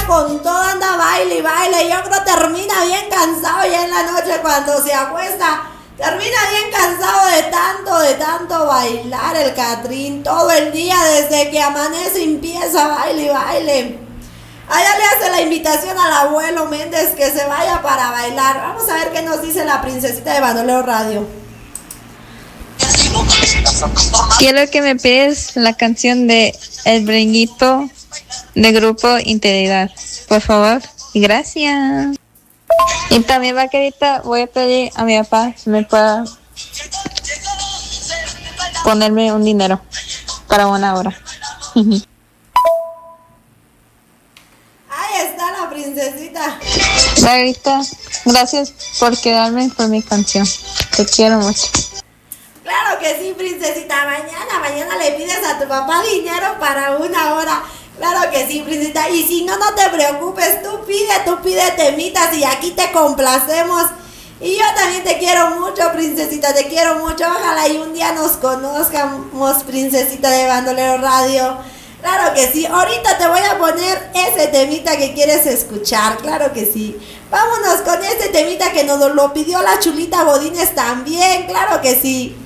con todo, anda baile y baile. Yo creo termina bien cansado ya en la noche cuando se acuesta. Termina bien cansado de tanto bailar el Catrín. Todo el día desde que amanece empieza baile y baile. Allá le hace la invitación al abuelo Méndez que se vaya para bailar. Vamos a ver qué nos dice la princesita de Bandolero Radio. Quiero que me pides la canción de El Bringuito de Grupo Integridad, por favor. Gracias. Y también, vaquerita, voy a pedir a mi papá si me pueda ponerme un dinero para una hora. Ahí está la princesita. Vaquerita, gracias por quedarme por mi canción. Te quiero mucho. Claro que sí, princesita. Mañana le pides a tu papá dinero para una hora. Claro que sí, princesita. Y si no, no te preocupes. Tú pide temitas y aquí te complacemos. Y yo también te quiero mucho, princesita. Te quiero mucho. Ojalá y un día nos conozcamos, princesita de Bandolero Radio. Claro que sí. Ahorita te voy a poner ese temita que quieres escuchar. Claro que sí. Vámonos con este temita que nos lo pidió la Chulita Godínez también. Claro que sí.